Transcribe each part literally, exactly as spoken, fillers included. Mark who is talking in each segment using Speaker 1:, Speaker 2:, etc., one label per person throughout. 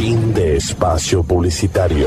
Speaker 1: Fin de espacio publicitario.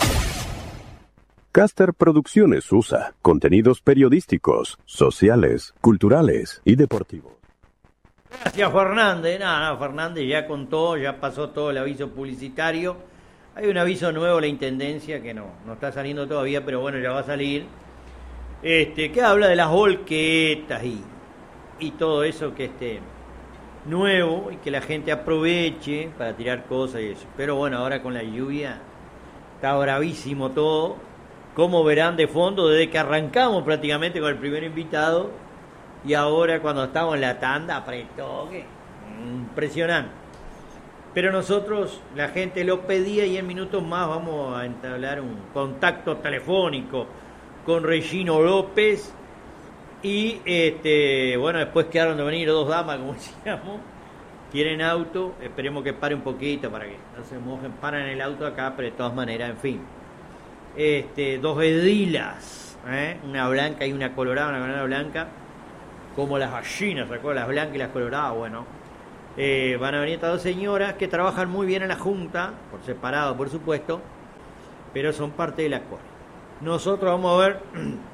Speaker 1: Caster Producciones U S A. Contenidos periodísticos, sociales, culturales y deportivos.
Speaker 2: Gracias, Fernández. Nada, no, Fernández ya contó, ya pasó todo el aviso publicitario. Hay un aviso nuevo a la Intendencia que no, no está saliendo todavía, pero bueno, ya va a salir. Este, que habla de las volquetas y, y todo eso que esté nuevo y que la gente aproveche para tirar cosas y eso. Pero bueno, ahora con la lluvia está bravísimo todo. Como verán de fondo, desde que arrancamos prácticamente con el primer invitado y ahora cuando estamos en la tanda, apretó, que impresionante. Pero nosotros, la gente lo pedía y en minutos más vamos a entablar un contacto telefónico con Regino López y este bueno, después quedaron de venir dos damas, como decíamos, tienen auto, esperemos que pare un poquito para que no se mojen, paran el auto acá, pero de todas maneras, en fin. Este, dos edilas, ¿eh? Una blanca y una colorada, una colorada blanca, como las gallinas, ¿recuerdas? Las blancas y las coloradas, bueno. Eh, van a venir estas dos señoras que trabajan muy bien en la Junta, por separado, por supuesto, pero son parte de la Corte. Nosotros vamos a ver,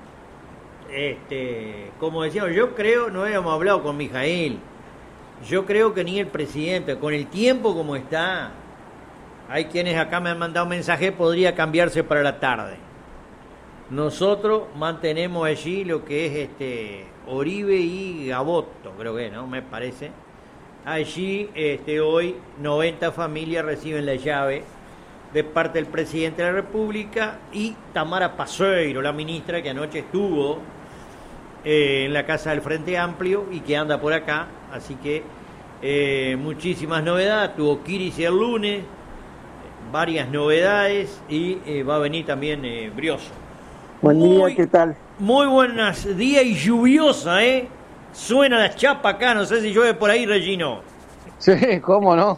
Speaker 2: este, como decíamos, yo creo, no habíamos hablado con Mijail, yo creo que ni el presidente, con el tiempo como está, hay quienes acá me han mandado un mensaje, podría cambiarse para la tarde. Nosotros mantenemos allí lo que es este Oribe y Gaboto, creo que, ¿no? Me parece. Allí este, hoy noventa familias reciben la llave de parte del presidente de la República y Tamara Paseiro, la ministra que anoche estuvo eh, en la casa del Frente Amplio y que anda por acá. Así que eh, muchísimas novedades. Tuvo Kiris el lunes, varias novedades y eh, va a venir también eh, Brioso.
Speaker 3: Buen día, muy, ¿qué tal?
Speaker 2: Muy buenos días y lluviosa, ¿eh? Suena la chapa acá, no sé si llueve por ahí, Regino.
Speaker 3: Sí, cómo no.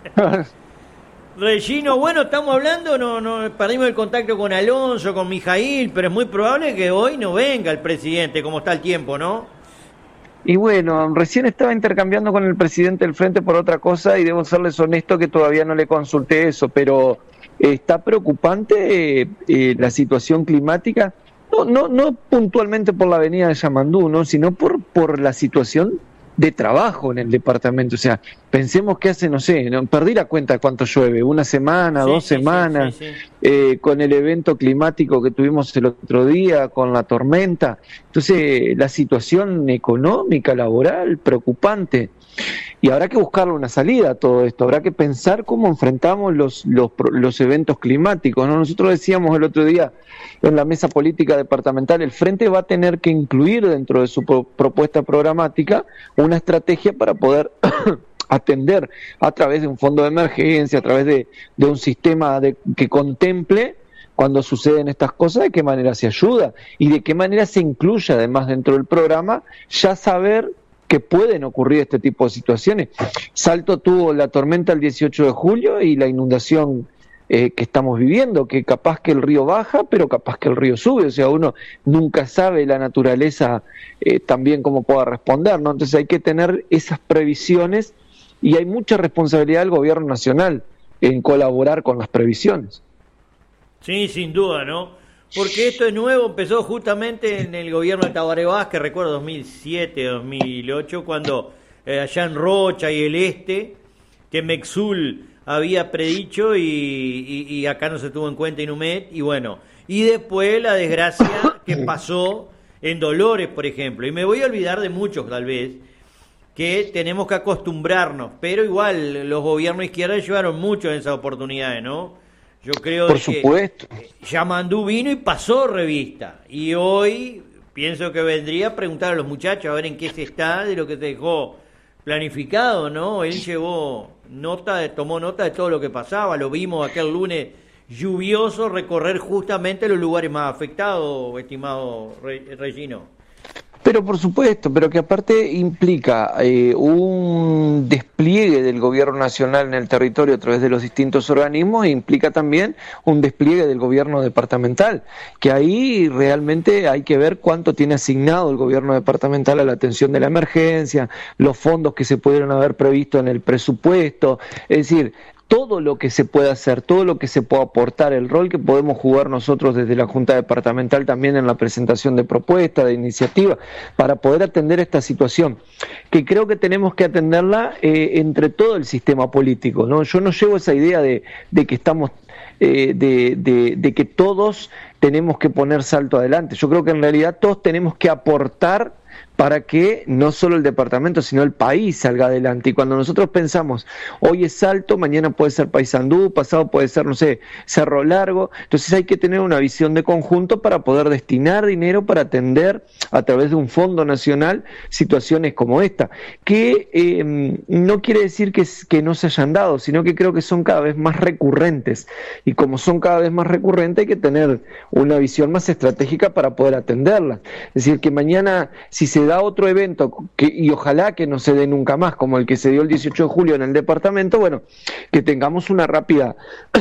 Speaker 2: Regino, bueno, estamos hablando, no, no perdimos el contacto con Alonso, con Mijail, pero es muy probable que hoy no venga el presidente, como está el tiempo, ¿no?
Speaker 3: Y bueno, recién estaba intercambiando con el presidente del Frente por otra cosa y debo serles honesto que todavía no le consulté eso, pero está preocupante eh, eh, la situación climática, no, no, no puntualmente por la avenida de Yamandú, ¿no? Sino por, por la situación de trabajo en el departamento. O sea, pensemos que hace, no sé, no, perdí la cuenta de cuánto llueve, una semana, sí, dos sí, semanas, sí, sí, sí. Eh, con el evento climático que tuvimos el otro día, con la tormenta. Entonces, la situación económica, laboral, preocupante. Y habrá que buscarle una salida a todo esto, habrá que pensar cómo enfrentamos los, los, los eventos climáticos, ¿no? Nosotros decíamos el otro día en la mesa política departamental, el Frente va a tener que incluir dentro de su pro- propuesta programática una estrategia para poder atender a través de un fondo de emergencia, a través de, de un sistema de, que contemple cuando suceden estas cosas, de qué manera se ayuda y de qué manera se incluye además dentro del programa, ya saber que pueden ocurrir este tipo de situaciones. Salto tuvo la tormenta el dieciocho de julio y la inundación eh, que estamos viviendo, que capaz que el río baja, pero capaz que el río sube, o sea, uno nunca sabe la naturaleza eh, también cómo pueda responder, ¿no? Entonces hay que tener esas previsiones y hay mucha responsabilidad del gobierno nacional en colaborar con las previsiones.
Speaker 2: Sí, sin duda, ¿no? Porque esto es nuevo, empezó justamente en el gobierno de Tabaré Vázquez, recuerdo dos mil siete, dos mil ocho, cuando eh, allá en Rocha y el Este, que Mexul había predicho y, y, y acá no se tuvo en cuenta Inumet, y bueno, y después la desgracia que pasó en Dolores, por ejemplo, y me voy a olvidar de muchos tal vez, que tenemos que acostumbrarnos, pero igual los gobiernos de izquierda llevaron mucho en esas oportunidades, ¿no? Yo creo
Speaker 3: Por
Speaker 2: que
Speaker 3: supuesto.
Speaker 2: Yamandú vino y pasó revista. Y hoy pienso que vendría a preguntar a los muchachos a ver en qué se está de lo que se dejó planificado, ¿no? Él llevó nota, tomó nota de todo lo que pasaba. Lo vimos aquel lunes lluvioso recorrer justamente los lugares más afectados, estimado Regino.
Speaker 3: Pero por supuesto, pero que aparte implica eh, un despliegue del gobierno nacional en el territorio a través de los distintos organismos e implica también un despliegue del gobierno departamental, que ahí realmente hay que ver cuánto tiene asignado el gobierno departamental a la atención de la emergencia, los fondos que se pudieron haber previsto en el presupuesto, es decir, todo lo que se puede hacer, todo lo que se puede aportar, el rol que podemos jugar nosotros desde la Junta Departamental también en la presentación de propuestas, de iniciativas, para poder atender esta situación, que creo que tenemos que atenderla eh, entre todo el sistema político, ¿no? Yo no llevo esa idea de, de que estamos, eh, de, de, de que todos tenemos que poner salto adelante. Yo creo que en realidad todos tenemos que aportar para que no solo el departamento, sino el país salga adelante. Y cuando nosotros pensamos, hoy es Salto, mañana puede ser Paysandú, pasado puede ser, no sé, Cerro Largo, entonces hay que tener una visión de conjunto para poder destinar dinero para atender a través de un fondo nacional situaciones como esta, que eh, no quiere decir que, que no se hayan dado, sino que creo que son cada vez más recurrentes, y como son cada vez más recurrentes hay que tener una visión más estratégica para poder atenderlas. Es decir, que mañana, si se da otro evento, que, y ojalá que no se dé nunca más, como el que se dio el dieciocho de julio en el departamento, bueno, que tengamos una rápida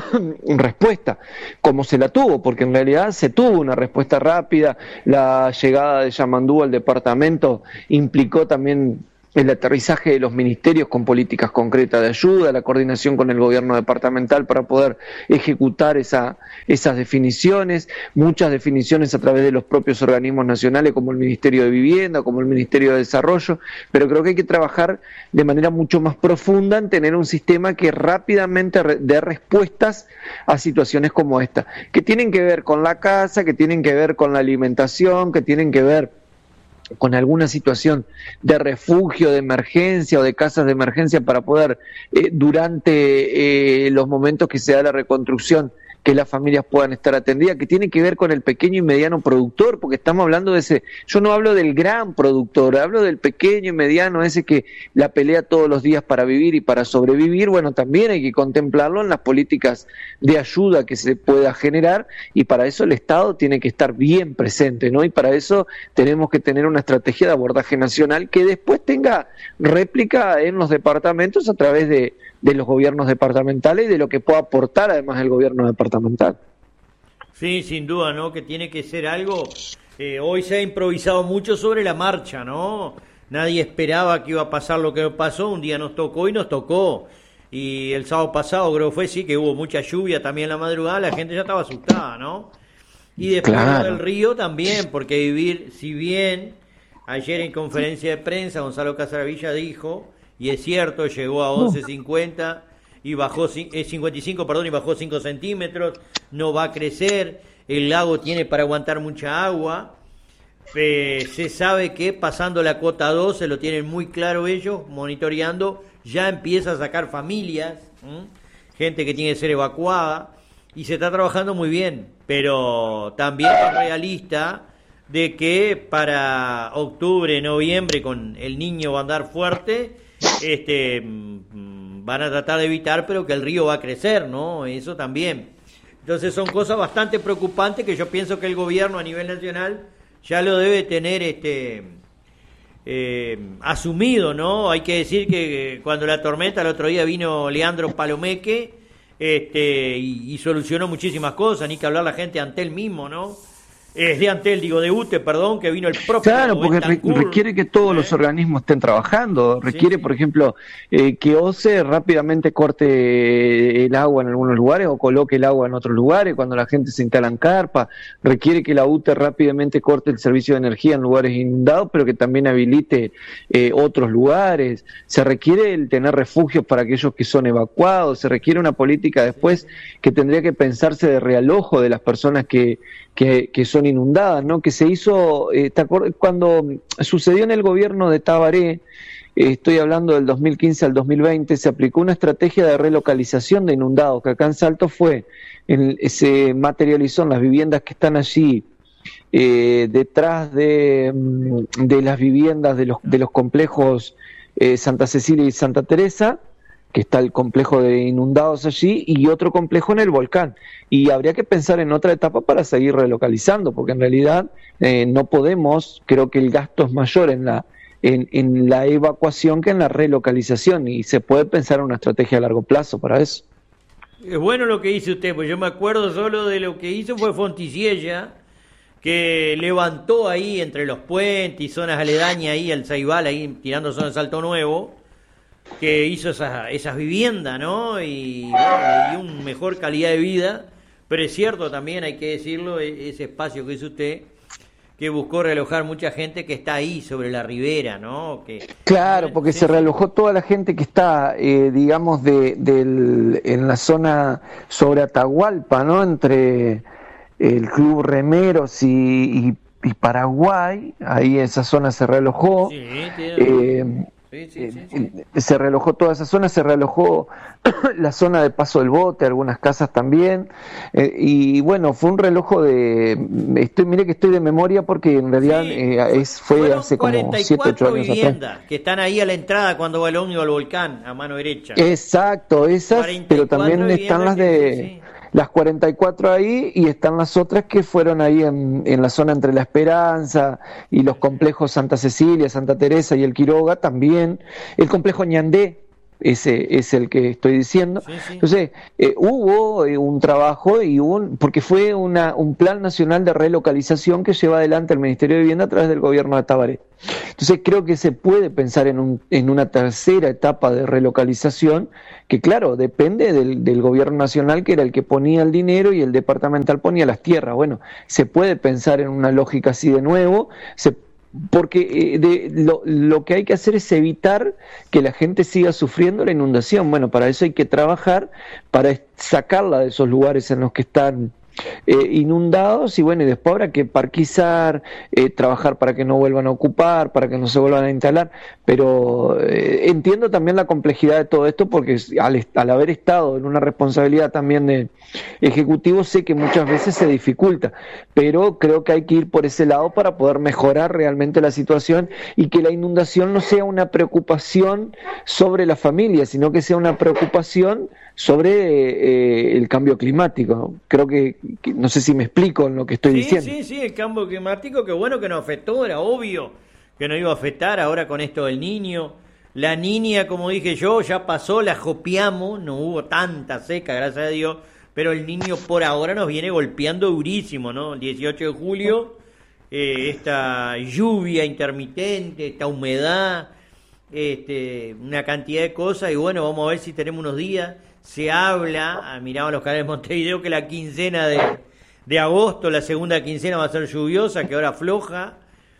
Speaker 3: respuesta, como se la tuvo, porque en realidad se tuvo una respuesta rápida. La llegada de Yamandú al departamento implicó también el aterrizaje de los ministerios con políticas concretas de ayuda, la coordinación con el gobierno departamental para poder ejecutar esa, esas definiciones, muchas definiciones a través de los propios organismos nacionales como el Ministerio de Vivienda, como el Ministerio de Desarrollo, pero creo que hay que trabajar de manera mucho más profunda en tener un sistema que rápidamente dé respuestas a situaciones como esta, que tienen que ver con la casa, que tienen que ver con la alimentación, que tienen que ver con alguna situación de refugio, de emergencia o de casas de emergencia para poder, eh, durante eh, los momentos que se da la reconstrucción, que las familias puedan estar atendidas, que tiene que ver con el pequeño y mediano productor, porque estamos hablando de ese, yo no hablo del gran productor, hablo del pequeño y mediano, ese que la pelea todos los días para vivir y para sobrevivir. Bueno, también hay que contemplarlo en las políticas de ayuda que se pueda generar, y para eso el Estado tiene que estar bien presente, ¿no? Y para eso tenemos que tener una estrategia de abordaje nacional que después tenga réplica en los departamentos a través de de los gobiernos departamentales y de lo que pueda aportar además el gobierno departamental.
Speaker 2: Sí, sin duda, ¿no? Que tiene que ser algo, eh, hoy se ha improvisado mucho sobre la marcha, ¿no? Nadie esperaba que iba a pasar lo que pasó, un día nos tocó y nos tocó, y el sábado pasado creo que fue, sí, que hubo mucha lluvia también en la madrugada, la gente ya estaba asustada, ¿no? Y después claro. del río también, porque vivir, si bien ayer en conferencia de prensa Gonzalo Casaravilla dijo, y es cierto, llegó a once cincuenta y bajó eh, cincuenta y cinco, perdón, y bajó cinco centímetros, no va a crecer, el lago tiene para aguantar mucha agua, eh, se sabe que pasando la cota dos, se lo tienen muy claro ellos, monitoreando, ya empieza a sacar familias, ¿m? gente que tiene que ser evacuada, y se está trabajando muy bien, pero también es realista de que para octubre, noviembre, con el niño va a andar fuerte, este van a tratar de evitar, pero que el río va a crecer, ¿no? Eso también. Entonces son cosas bastante preocupantes que yo pienso que el gobierno a nivel nacional ya lo debe tener este eh, asumido, ¿no? Hay que decir que cuando la tormenta el otro día vino Leandro Palomeque este y, y solucionó muchísimas cosas, ni que hablar la gente ante él mismo, ¿no? Es de Antel, digo, de U T E, perdón, que vino el propio...
Speaker 3: Claro, porque re requiere que todos ¿eh? los organismos estén trabajando. Requiere, sí, sí. por ejemplo, eh, que O C E rápidamente corte el agua en algunos lugares o coloque el agua en otros lugares cuando la gente se instala en carpa. Requiere que la U T E rápidamente corte el servicio de energía en lugares inundados, pero que también habilite eh, otros lugares. Se requiere el tener refugios para aquellos que son evacuados. Se requiere una política después que tendría que pensarse de realojo de las personas que, que, que son inundadas, ¿no? Que se hizo, eh, cuando sucedió en el gobierno de Tabaré, eh, estoy hablando del dos mil quince al dos mil veinte, se aplicó una estrategia de relocalización de inundados, que acá en Salto fue, en, se materializó en las viviendas que están allí, eh, detrás de, de las viviendas de los, de los complejos eh, Santa Cecilia y Santa Teresa, que está el complejo de inundados allí, y otro complejo en el volcán. Y habría que pensar en otra etapa para seguir relocalizando, porque en realidad eh, no podemos, creo que el gasto es mayor en la, en, en la evacuación que en la relocalización, y se puede pensar en una estrategia a largo plazo para eso.
Speaker 2: Es bueno lo que hizo usted, pues yo me acuerdo solo de lo que hizo fue Fonticiella, que levantó ahí entre los puentes y zonas aledañas ahí, el Ceibal ahí tirando zona de Salto Nuevo, que hizo esas, esas viviendas, ¿no? Y bueno, le dio una mejor calidad de vida, pero es cierto también, hay que decirlo, ese espacio que hizo usted, que buscó realojar mucha gente que está ahí sobre la ribera, ¿no? Que,
Speaker 3: claro, porque
Speaker 2: sí,
Speaker 3: se realojó toda la gente que está, eh, digamos, de, del, en la zona sobre Atahualpa, ¿no? Entre el Club Remeros y, y, y Paraguay, ahí esa zona se realojó.
Speaker 2: Sí, tiene...
Speaker 3: eh,
Speaker 2: Sí, sí, sí,
Speaker 3: sí. Se realojó toda esa zona, se realojó la zona de Paso del Bote, algunas casas también, eh, y bueno, fue un relojo de, estoy, mire que estoy de memoria porque en realidad
Speaker 2: sí,
Speaker 3: eh, es, fue hace como siete, ocho años
Speaker 2: viviendas
Speaker 3: atrás.
Speaker 2: Que están ahí a la entrada cuando va el ómnibus al volcán, a mano derecha.
Speaker 3: Exacto, esas, pero también están las de...
Speaker 2: Sí, sí.
Speaker 3: Las cuarenta y cuatro ahí y están las otras que fueron ahí en, en la zona entre La Esperanza y los complejos Santa Cecilia, Santa Teresa y el Quiroga también. El complejo Ñandé, ese es el que estoy diciendo.
Speaker 2: Sí, sí.
Speaker 3: Entonces, eh, hubo eh, un trabajo y hubo un, porque fue una, un plan nacional de relocalización que lleva adelante el Ministerio de Vivienda a través del gobierno de Tabaré. Entonces creo que se puede pensar en, un, en una tercera etapa de relocalización que claro, depende del, del gobierno nacional que era el que ponía el dinero y el departamental ponía las tierras. Bueno, se puede pensar en una lógica así de nuevo, se, porque eh, de, lo, lo que hay que hacer es evitar que la gente siga sufriendo la inundación. Bueno, para eso hay que trabajar, para sacarla de esos lugares en los que están Eh, inundados y bueno, y después habrá que parquizar, eh, trabajar para que no vuelvan a ocupar, para que no se vuelvan a instalar, pero eh, entiendo también la complejidad de todo esto porque al, al haber estado en una responsabilidad también de ejecutivo sé que muchas veces se dificulta, pero creo que hay que ir por ese lado para poder mejorar realmente la situación y que la inundación no sea una preocupación sobre la familia, sino que sea una preocupación sobre eh, el cambio climático. Creo que, que, no sé si me explico en lo que estoy
Speaker 2: sí,
Speaker 3: diciendo.
Speaker 2: Sí, sí, el cambio climático, que bueno que nos afectó, era obvio que nos iba a afectar ahora con esto del niño. La niña, como dije yo, ya pasó, la jopeamos, no hubo tanta seca, gracias a Dios, pero el niño por ahora nos viene golpeando durísimo, ¿no? El dieciocho de julio, eh, esta lluvia intermitente, esta humedad, este, una cantidad de cosas, y bueno, vamos a ver si tenemos unos días. Se habla, miramos los canales de Montevideo, que la quincena de, de agosto, la segunda quincena va a ser lluviosa, que ahora floja.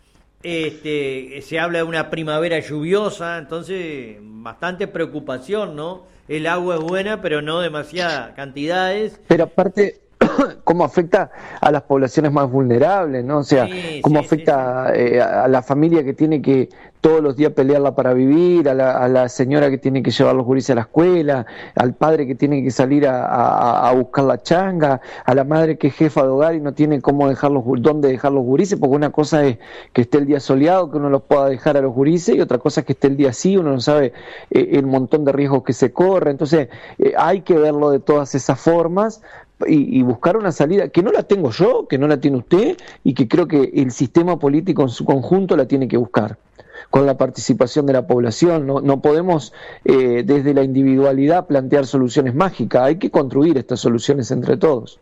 Speaker 2: Este, se habla de una primavera lluviosa, entonces bastante preocupación, ¿no? El agua es buena, pero no demasiadas cantidades.
Speaker 3: Pero aparte, cómo afecta a las poblaciones más vulnerables, ¿no? O sea,
Speaker 2: sí,
Speaker 3: cómo
Speaker 2: sí,
Speaker 3: afecta
Speaker 2: sí, sí.
Speaker 3: Eh, a la familia que tiene que todos los días pelearla para vivir, a la, a la señora que tiene que llevar los gurises a la escuela, al padre que tiene que salir a, a, a buscar la changa, a la madre que es jefa de hogar y no tiene cómo dejar los, dónde dejar los gurises, porque una cosa es que esté el día soleado, que uno los pueda dejar a los gurises, y otra cosa es que esté el día así, uno no sabe eh, el montón de riesgos que se corre. Entonces eh, hay que verlo de todas esas formas, Y, y buscar una salida que no la tengo yo, que no la tiene usted y que creo que el sistema político en su conjunto la tiene que buscar con la participación de la población. No, no podemos eh, desde la individualidad plantear soluciones mágicas, hay que construir estas soluciones entre todos.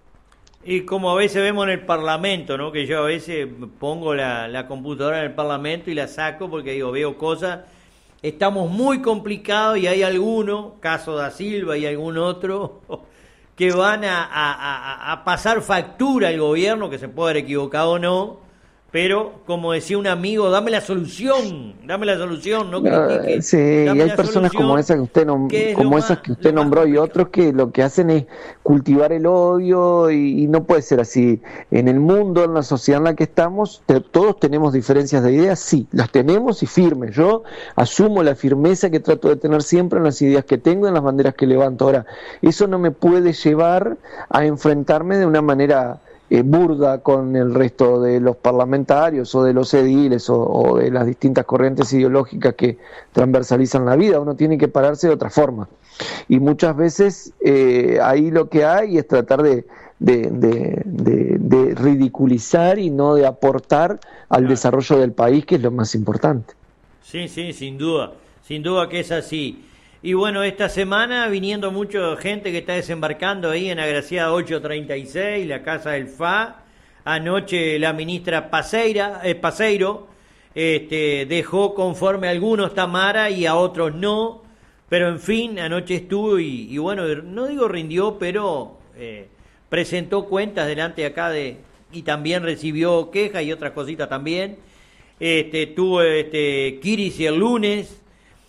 Speaker 2: Y como a veces vemos en el Parlamento, ¿no? Que yo a veces pongo la, la computadora en el Parlamento y la saco porque digo, veo cosas, estamos muy complicados y hay alguno, caso da Silva y algún otro, que van a, a, a, a pasar factura al gobierno, que se puede haber equivocado o no, pero como decía un amigo, dame la solución, dame la solución, no critique.
Speaker 3: Uh, sí, y hay personas como esas que usted nom que como esas más, que usted nombró y otros que lo que hacen es cultivar el odio y, y no puede ser así. En el mundo, en la sociedad en la que estamos, te, todos tenemos diferencias de ideas, sí, las tenemos y firmes. Yo asumo la firmeza que trato de tener siempre en las ideas que tengo y en las banderas que levanto. Ahora, eso no me puede llevar a enfrentarme de una manera Eh, burda con el resto de los parlamentarios o de los ediles o, o de las distintas corrientes ideológicas que transversalizan la vida. Uno tiene que pararse de otra forma y muchas veces eh, ahí lo que hay es tratar de, de, de, de, de ridiculizar y no de aportar al claro. desarrollo del país, que es lo más importante.
Speaker 2: Sí, sí, sin duda, sin duda que es así. Y bueno, esta semana viniendo mucha gente que está desembarcando ahí en Agraciada ocho treinta y seis, la casa del F A. Anoche la ministra Paseira, eh, Paseiro este, dejó conforme a algunos Tamara y a otros no, Pero en fin, anoche estuvo y, y bueno, no digo rindió, pero eh, presentó cuentas delante acá de y también recibió quejas y otras cositas también. Este, tuvo este, Kiris el lunes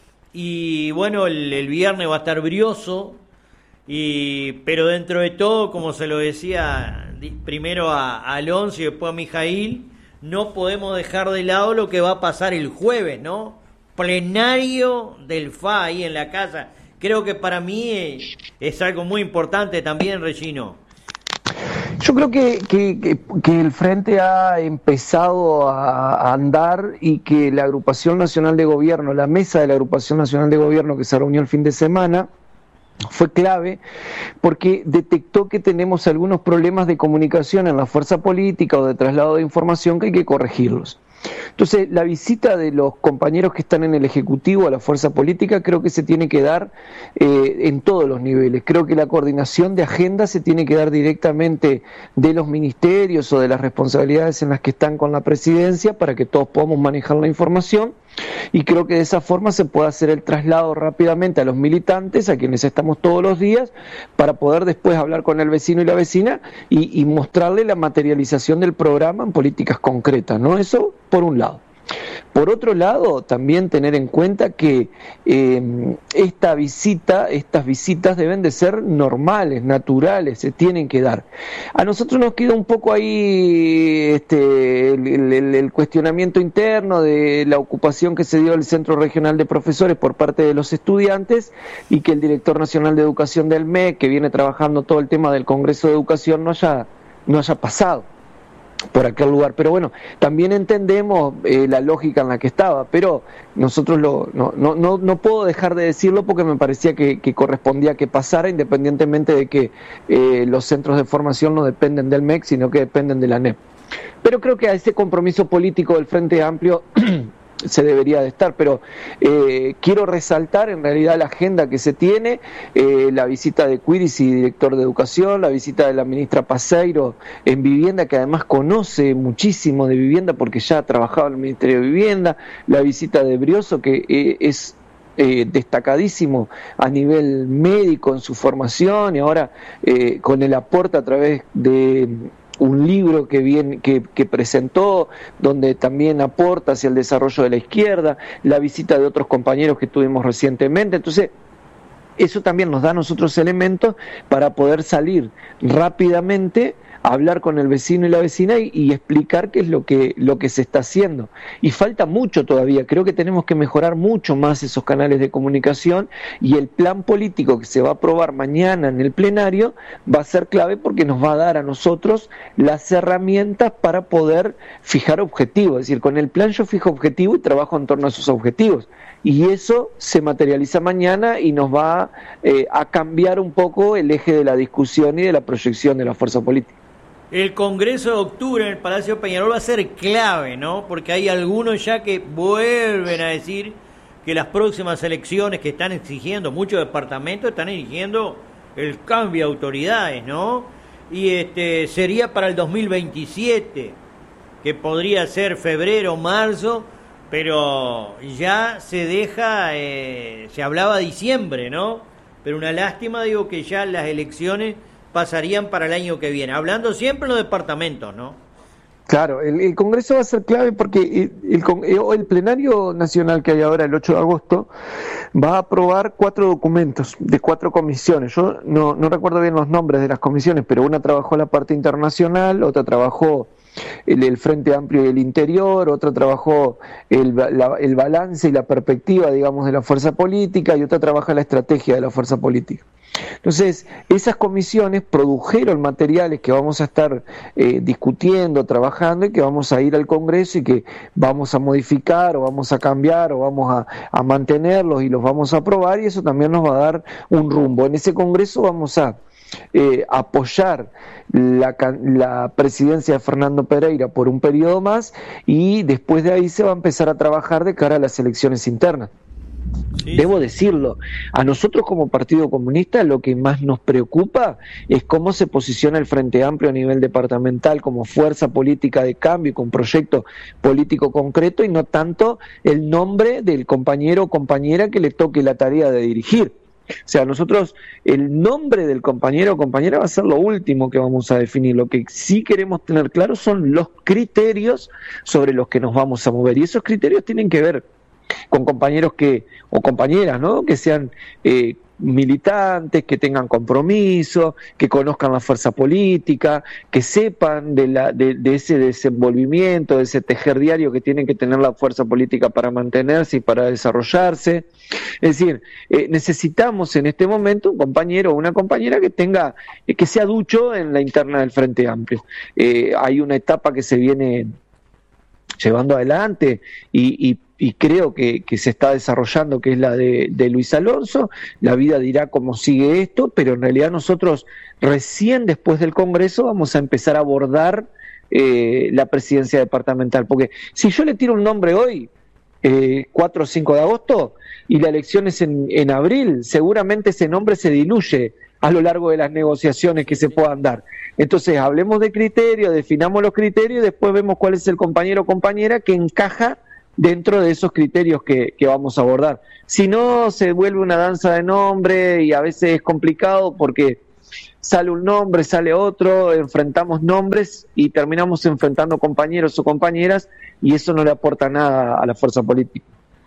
Speaker 2: y bueno, el, el viernes va a estar brioso, y, pero dentro de todo, como se lo decía primero a, a Alonso y después a Mijail, no podemos dejar de lado lo que va a pasar el jueves, ¿no? Plenario del F A ahí en la casa. Creo que para mí es, es algo muy importante también, Regino.
Speaker 3: Yo creo que, que, que, que el Frente ha empezado a, a andar y que la Agrupación Nacional de Gobierno, la mesa de la Agrupación Nacional de Gobierno que se reunió el fin de semana, fue clave porque detectó que tenemos algunos problemas de comunicación en la fuerza política o de traslado de información que hay que corregirlos. Entonces, la visita de los compañeros que están en el Ejecutivo a la fuerza política creo que se tiene que dar eh, en todos los niveles. Creo que la coordinación de agenda se tiene que dar directamente de los ministerios o de las responsabilidades en las que están con la presidencia para que todos podamos manejar la información, y creo que de esa forma se puede hacer el traslado rápidamente a los militantes, a quienes estamos todos los días, para poder después hablar con el vecino y la vecina y, y mostrarle la materialización del programa en políticas concretas, ¿no? Eso por un lado. Por otro lado, también tener en cuenta que eh, esta visita, estas visitas deben de ser normales, naturales, se tienen que dar. A nosotros nos queda un poco ahí este, el, el, el cuestionamiento interno de la ocupación que se dio al Centro Regional de Profesores por parte de los estudiantes, y que el Director Nacional de Educación del M E C, que viene trabajando todo el tema del Congreso de Educación, no haya, no haya pasado por aquel lugar. Pero bueno, también entendemos eh, la lógica en la que estaba, pero nosotros lo, no, no, no, no puedo dejar de decirlo porque me parecía que, que correspondía que pasara, independientemente de que eh, los centros de formación no dependen del M E C, sino que dependen de la N E P. Pero creo que a ese compromiso político del Frente Amplio se debería de estar, pero eh, quiero resaltar en realidad la agenda que se tiene, eh, la visita de Quiris y director de Educación, la visita de la ministra Paseiro en Vivienda, que además conoce muchísimo de vivienda porque ya ha trabajado en el Ministerio de Vivienda, la visita de Brioso, que eh, es Eh, destacadísimo a nivel médico en su formación, y ahora eh, con el aporte a través de un libro que, viene, que, que presentó, donde también aporta hacia el desarrollo de la izquierda, la visita de otros compañeros que tuvimos recientemente. Entonces, eso también nos da a nosotros elementos para poder salir rápidamente a hablar con el vecino y la vecina y, y explicar qué es lo que, lo que se está haciendo. Y falta mucho todavía, creo que tenemos que mejorar mucho más esos canales de comunicación, y el plan político que se va a aprobar mañana en el plenario va a ser clave porque nos va a dar a nosotros las herramientas para poder fijar objetivos. Es decir, con el plan yo fijo objetivo y trabajo en torno a esos objetivos. Y eso se materializa mañana y nos va eh, a cambiar un poco el eje de la discusión y de la proyección de la fuerza política.
Speaker 2: El Congreso de octubre en el Palacio Peñarol va a ser clave, ¿no? Porque hay algunos ya que vuelven a decir que las próximas elecciones que están exigiendo, muchos departamentos están exigiendo el cambio de autoridades, ¿no? Y este sería para el dos mil veintisiete, que podría ser febrero, marzo, pero ya se deja, eh, se hablaba diciembre, ¿no? Pero una lástima, digo, que ya las elecciones pasarían para el año que viene, hablando siempre en los departamentos, ¿no?
Speaker 3: Claro, el, el Congreso va a ser clave porque el, el, el plenario nacional que hay ahora, el ocho de agosto, va a aprobar cuatro documentos de cuatro comisiones. Yo no, no recuerdo bien los nombres de las comisiones, pero una trabajó la parte internacional, otra trabajó el, el Frente Amplio y el Interior, otra trabajó el, la, el balance y la perspectiva, digamos, de la fuerza política, y otra trabaja la estrategia de la fuerza política. Entonces, esas comisiones produjeron materiales que vamos a estar eh, discutiendo, trabajando, y que vamos a ir al Congreso y que vamos a modificar o vamos a cambiar o vamos a, a mantenerlos y los vamos a aprobar, y eso también nos va a dar un rumbo. En ese Congreso vamos a eh, apoyar la, la presidencia de Fernando Pereira por un periodo más, y después de ahí se va a empezar a trabajar de cara a las elecciones internas. Sí, Debo sí. decirlo, a nosotros como Partido Comunista lo que más nos preocupa es cómo se posiciona el Frente Amplio a nivel departamental como fuerza política de cambio y con proyecto político concreto, y no tanto el nombre del compañero o compañera que le toque la tarea de dirigir. O sea, nosotros, el nombre del compañero o compañera va a ser lo último que vamos a definir. Lo que sí queremos tener claro son los criterios sobre los que nos vamos a mover, y esos criterios tienen que ver con compañeros que o compañeras, ¿no?, que sean eh, militantes, que tengan compromiso, que conozcan la fuerza política, que sepan de, la, de, de ese desenvolvimiento, de ese tejer diario que tienen que tener la fuerza política para mantenerse y para desarrollarse. Es decir, eh, necesitamos en este momento un compañero o una compañera que tenga, eh, que sea ducho en la interna del Frente Amplio. Eh, hay una etapa que se viene llevando adelante y, y y creo que, que se está desarrollando, que es la de, de Luis Alonso. La vida dirá cómo sigue esto, pero en realidad nosotros recién después del Congreso vamos a empezar a abordar eh, la presidencia departamental, porque si yo le tiro un nombre hoy, eh, cuatro o cinco de agosto, y la elección es en, en abril, seguramente ese nombre se diluye a lo largo de las negociaciones que se puedan dar. Entonces hablemos de criterios, definamos los criterios y después vemos cuál es el compañero o compañera que encaja dentro de esos criterios que, que vamos a abordar. Si no, se vuelve una danza de nombre y a veces es complicado porque sale un nombre, sale otro, enfrentamos nombres y terminamos enfrentando compañeros o compañeras, y eso no le aporta nada a la fuerza política.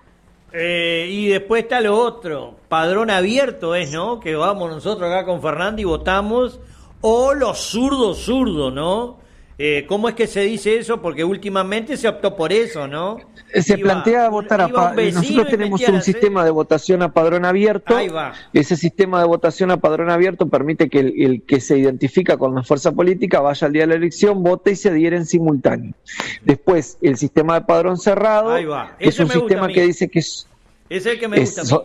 Speaker 2: Eh, y después está lo otro, padrón abierto es, ¿no? Que vamos nosotros acá con Fernando y votamos, o los zurdos zurdos, ¿no? Eh, ¿Cómo es que se dice eso? Porque últimamente se optó por eso, ¿no?
Speaker 3: Se iba, plantea votar a pa- nosotros tenemos un hacer... sistema de votación a padrón abierto.
Speaker 2: Ahí va.
Speaker 3: Ese sistema de votación a padrón abierto permite que el, el que se identifica con la fuerza política vaya al día de la elección, vote y se adhiere en simultáneo. Después, el sistema de padrón cerrado es un sistema que dice que es...
Speaker 2: Es el que me gusta
Speaker 3: es,
Speaker 2: a mí.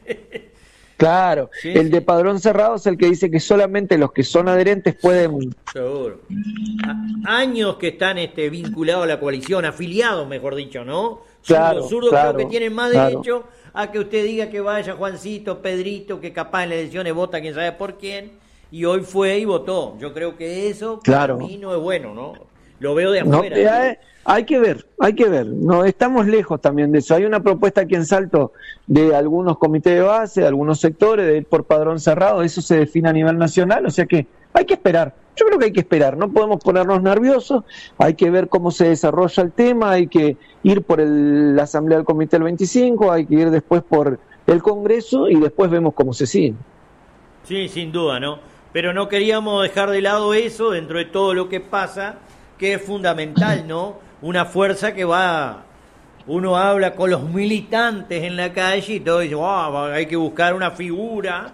Speaker 3: Claro, sí, el sí. de padrón cerrado es el que dice que solamente los que son adherentes pueden...
Speaker 2: Seguro. A- años que están este, vinculados a la coalición, afiliados, mejor dicho, ¿no?
Speaker 3: Claro,
Speaker 2: Los zurdos
Speaker 3: claro,
Speaker 2: creo que tienen más
Speaker 3: claro.
Speaker 2: derecho a que usted diga que vaya Juancito, Pedrito, que capaz en las elecciones vota quién sabe por quién, y hoy fue y votó. Yo creo que eso
Speaker 3: claro.
Speaker 2: para mí no es bueno, ¿no? Lo veo de afuera.
Speaker 3: No, hay, hay que ver, hay que ver. No, estamos lejos también de eso. Hay una propuesta aquí en Salto de algunos comités de base, de algunos sectores, de ir por padrón cerrado. Eso se define a nivel nacional, o sea que hay que esperar. Yo creo que hay que esperar, no podemos ponernos nerviosos, hay que ver cómo se desarrolla el tema, hay que ir por el, la asamblea del comité del veinticinco, hay que ir después por el Congreso y después vemos cómo se sigue.
Speaker 2: Sí, sin duda, ¿no? Pero no queríamos dejar de lado eso dentro de todo lo que pasa, que es fundamental, ¿no? Una fuerza que va, uno habla con los militantes en la calle y todo dice, wow, hay que buscar una figura,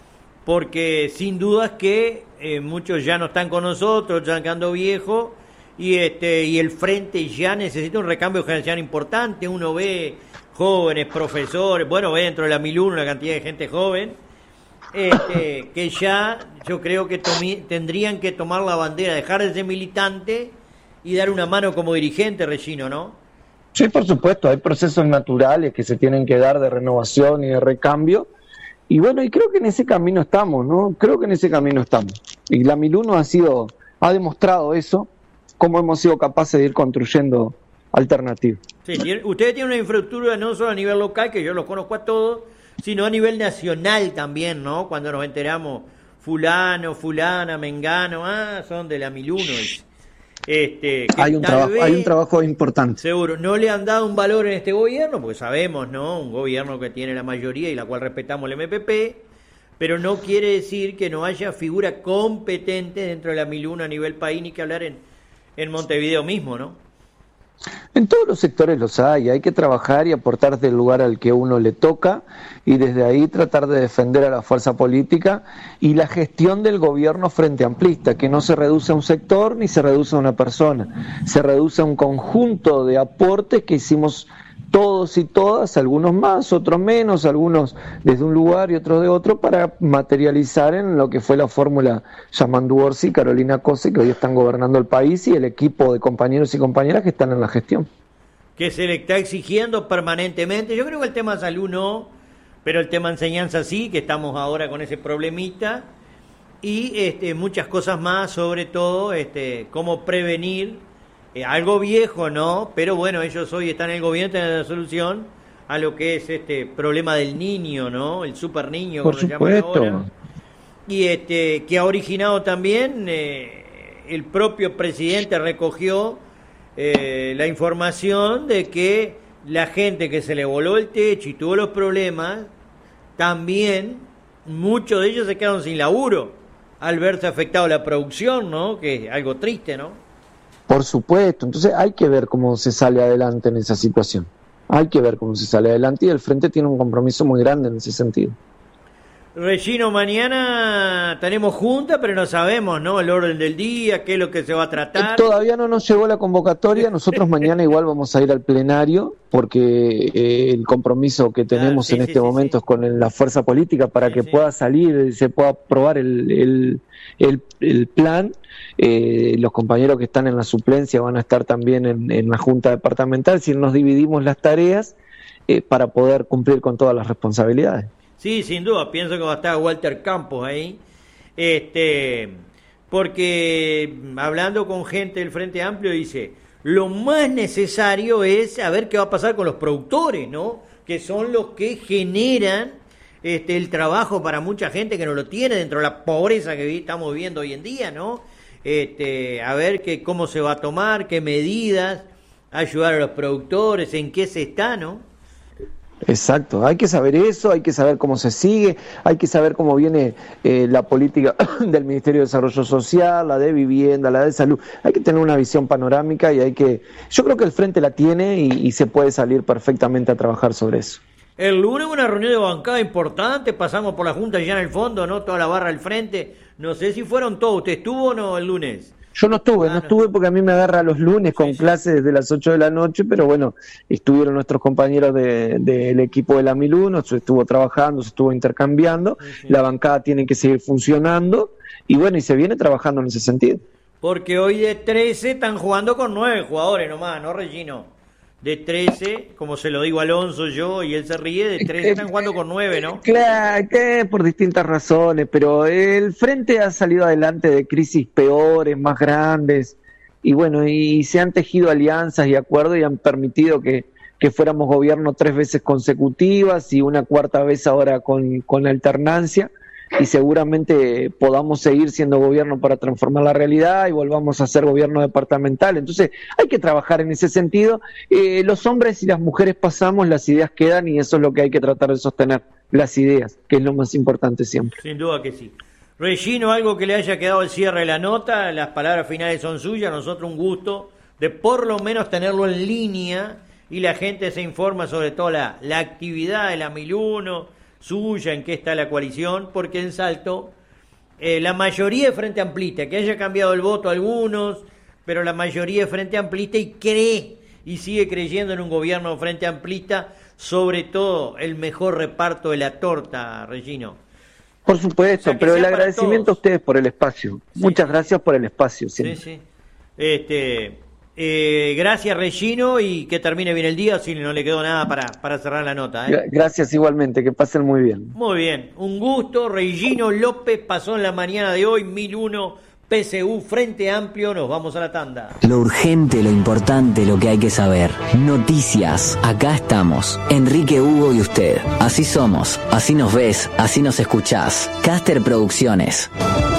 Speaker 2: porque sin dudas que eh, muchos ya no están con nosotros, ya quedando viejos, y este y el frente ya necesita un recambio generacional importante. Uno ve jóvenes, profesores, bueno, ve dentro de la mil uno una cantidad de gente joven, este, que ya yo creo que tomi, tendrían que tomar la bandera, dejar de ser militante y dar una mano como dirigente, Regino, ¿no?
Speaker 3: Sí, por supuesto, hay procesos naturales que se tienen que dar de renovación y de recambio, y bueno, y creo que en ese camino estamos, ¿no? Creo que en ese camino estamos. Y la mil uno ha sido, ha demostrado eso, cómo hemos sido capaces de ir construyendo alternativas.
Speaker 2: Sí, ustedes tienen una infraestructura no solo a nivel local, que yo los conozco a todos, sino a nivel nacional también, ¿no? Cuando nos enteramos, fulano, fulana, mengano, ah, son de la mil uno. Este, que
Speaker 3: hay, un trabajo, vez, hay un trabajo importante.
Speaker 2: Seguro, no le han dado un valor en este gobierno, porque sabemos, ¿no? Un gobierno que tiene la mayoría y la cual respetamos el M P P, pero no quiere decir que no haya figura competente dentro de la mil uno a nivel país, ni que hablar en, en Montevideo mismo, ¿no?
Speaker 3: En todos los sectores los hay, hay que trabajar y aportar del lugar al que uno le toca y desde ahí tratar de defender a la fuerza política y la gestión del gobierno frente amplista, que no se reduce a un sector ni se reduce a una persona, se reduce a un conjunto de aportes que hicimos todos y todas, algunos más, otros menos, algunos desde un lugar y otros de otro, para materializar en lo que fue la fórmula Yamandu Orsi y Carolina Cose, que hoy están gobernando el país, y el equipo de compañeros y compañeras que están en la gestión.
Speaker 2: que se le está exigiendo permanentemente. Yo creo que el tema salud no, pero el tema enseñanza sí, que estamos ahora con ese problemita, y este, muchas cosas más, sobre todo este, cómo prevenir, eh, algo viejo, ¿no? Pero bueno, ellos hoy están en el gobierno, tienen la solución a lo que es este problema del niño, ¿no? El super niño,
Speaker 3: por
Speaker 2: como
Speaker 3: supuesto.
Speaker 2: lo llaman ahora. Y este, que ha originado también, eh, el propio presidente recogió eh, la información de que la gente que se le voló el techo y tuvo los problemas, también muchos de ellos se quedaron sin laburo al verse afectado la producción, ¿no? Que es algo triste, ¿no?
Speaker 3: Por supuesto, entonces hay que ver cómo se sale adelante en esa situación. Hay que ver cómo se sale adelante y el Frente tiene un compromiso muy grande en ese sentido.
Speaker 2: Regino, mañana tenemos junta, pero no sabemos, ¿no? El orden del día, qué es lo que se va a tratar.
Speaker 3: Todavía no nos llegó la convocatoria. Nosotros mañana igual vamos a ir al plenario porque eh, el compromiso que tenemos ah, sí, en este sí, momento sí. es con la fuerza política para sí, que sí. pueda salir, se pueda aprobar el, el, el, el plan. Eh, los compañeros que están en la suplencia van a estar también en, en la junta departamental, si nos dividimos las tareas eh, para poder cumplir con todas las responsabilidades.
Speaker 2: Sí, sin duda, pienso que va a estar Walter Campos ahí, este, porque hablando con gente del Frente Amplio dice, lo más necesario es saber qué va a pasar con los productores, ¿no? Que son los que generan este, el trabajo para mucha gente que no lo tiene dentro de la pobreza que estamos viviendo hoy en día, ¿no? Este, a ver que, cómo se va a tomar, qué medidas, ayudar a los productores, en qué se está, ¿no?
Speaker 3: Exacto, hay que saber eso, hay que saber cómo se sigue, hay que saber cómo viene eh, la política del Ministerio de Desarrollo Social, la de vivienda, la de salud. Hay que tener una visión panorámica y hay que, yo creo que el Frente la tiene y, y se puede salir perfectamente a trabajar sobre eso.
Speaker 2: El lunes una reunión de bancada importante, pasamos por la Junta ya en el fondo, ¿no? Toda la barra al frente, no sé si fueron todos, ¿usted estuvo o no el lunes?
Speaker 3: Yo no estuve, ah, no estuve porque a mí me agarra los lunes con sí, clases desde las ocho de la noche, pero bueno, estuvieron nuestros compañeros del de, de equipo de la mil uno, se estuvo trabajando, se estuvo intercambiando, sí, sí. La bancada tiene que seguir funcionando y bueno, y se viene trabajando en ese sentido.
Speaker 2: Porque hoy de trece están jugando con nueve jugadores nomás, ¿no, Regino? De trece, como se lo digo a Alonso yo, y él se ríe, de trece están jugando con nueve, ¿no?
Speaker 3: Claro, que por distintas razones, pero el Frente ha salido adelante de crisis peores, más grandes, y bueno, y se han tejido alianzas y acuerdos y han permitido que, que fuéramos gobierno tres veces consecutivas y una cuarta vez ahora con, con alternancia, y seguramente podamos seguir siendo gobierno para transformar la realidad y volvamos a ser gobierno departamental. Entonces hay que trabajar en ese sentido. Eh, los hombres y las mujeres pasamos, las ideas quedan y eso es lo que hay que tratar de sostener, las ideas, que es lo más importante siempre.
Speaker 2: Sin duda que sí. Regino, algo que le haya quedado al cierre de la nota, las palabras finales son suyas, nosotros un gusto de por lo menos tenerlo en línea y la gente se informa sobre todo la, la actividad de la mil uno, suya, en qué está la coalición, porque en Salto eh, la mayoría es Frente Amplista, que haya cambiado el voto algunos, pero la mayoría es Frente Amplista y cree y sigue creyendo en un gobierno Frente Amplista, sobre todo el mejor reparto de la torta, Regino.
Speaker 3: Por supuesto, o sea, pero el agradecimiento a ustedes por el espacio. Sí. Muchas gracias por el espacio. Siempre.
Speaker 2: Sí, sí. Este, eh, gracias, Regino, y que termine bien el día, si no le quedó nada para, para cerrar la nota. ¿eh?
Speaker 3: Gracias igualmente, que pasen muy bien.
Speaker 2: Muy bien, un gusto. Regino López pasó en la mañana de hoy, mil uno P S U Frente Amplio, nos vamos a la tanda.
Speaker 4: Lo urgente, lo importante, lo que hay que saber. Noticias, acá estamos. Enrique, Hugo y usted. Así somos, así nos ves, así nos escuchás. Caster Producciones.